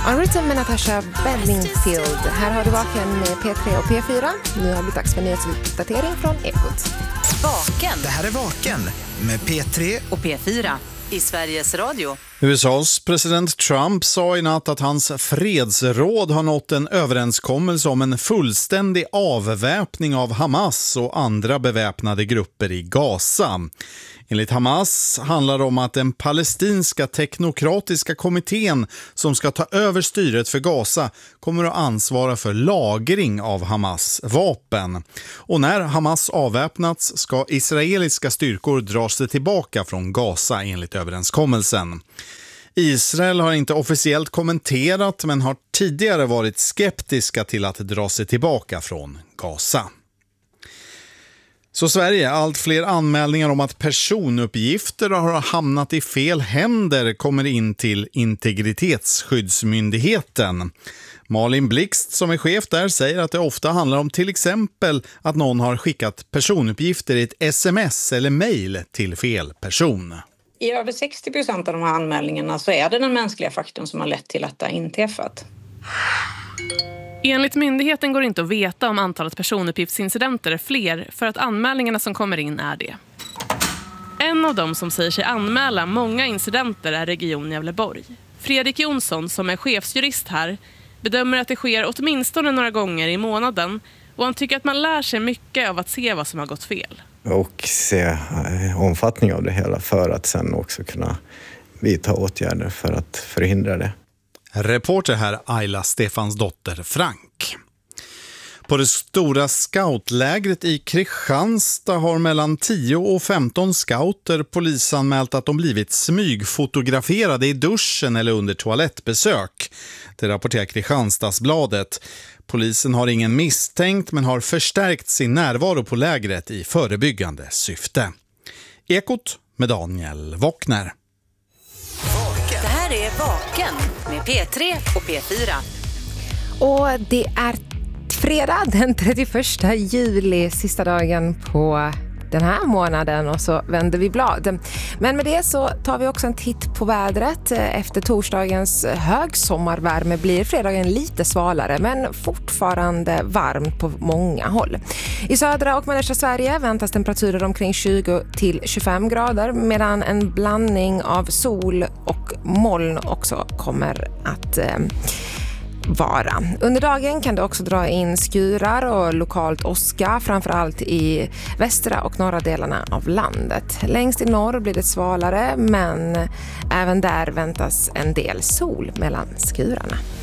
Unwritten med Natasha Bedingfield. Här har du Vaken med P3 och P4. Nu har det blivit dags för nyhetsuppdatering från Ekot. Vaken. Det här är Vaken med P3 och P4 i Sveriges Radio. USAs president Trump sa i natt att hans fredsråd har nått en överenskommelse om en fullständig avväpning av Hamas och andra beväpnade grupper i Gaza. Enligt Hamas handlar det om att den palestinska teknokratiska kommittén som ska ta över styret för Gaza kommer att ansvara för lagring av Hamas vapen. Och när Hamas avväpnats ska israeliska styrkor dra sig tillbaka från Gaza enligt överenskommelsen. Israel har inte officiellt kommenterat men har tidigare varit skeptiska till att dra sig tillbaka från Gaza. Så Sverige, allt fler anmälningar om att personuppgifter har hamnat i fel händer kommer in till Integritetsskyddsmyndigheten. Malin Blixt som är chef där säger att det ofta handlar om till exempel att någon har skickat personuppgifter i ett sms eller mejl till fel person. I över 60% av de här anmälningarna så är det den mänskliga faktorn som har lett till att det har inträffat. Enligt myndigheten går det inte att veta om antalet personuppgiftsincidenter är fler för att anmälningarna som kommer in är det. En av dem som säger sig anmäla många incidenter är Region Gävleborg. Fredrik Jonsson som är chefsjurist här bedömer att det sker åtminstone några gånger i månaden och han tycker att man lär sig mycket av att se vad som har gått fel. Och se omfattning av det hela för att sen också kunna vidta åtgärder för att förhindra det. Reporter här Ayla Stefansdotter Frank. På det stora scoutlägret i Kristianstad har mellan 10 och 15 scouter polisanmält att de blivit smygfotograferade i duschen eller under toalettbesök. Det rapporterar Kristianstadsbladet. Polisen har ingen misstänkt men har förstärkt sin närvaro på lägret i förebyggande syfte. Ekot med Daniel Wockner. Det här är Vaken med P3 och P4. Och det är fredag den 31 juli, sista dagen på den här månaden och så vänder vi blad. Men med det så tar vi också en titt på vädret. Efter torsdagens högsommarvärme blir fredagen lite svalare men fortfarande varmt på många håll. I södra och mellersta Sverige väntas temperaturer omkring 20 till 25 grader medan en blandning av sol och moln också kommer att vara. Under dagen kan det också dra in skurar och lokalt åska, framförallt i västra och norra delarna av landet. Längst i norr blir det svalare men även där väntas en del sol mellan skurarna.